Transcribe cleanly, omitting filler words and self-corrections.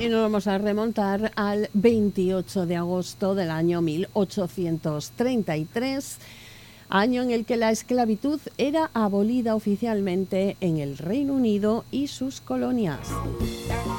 Y nos vamos a remontar al 28 de agosto del año 1833, año en el que la esclavitud era abolida oficialmente en el Reino Unido y sus colonias.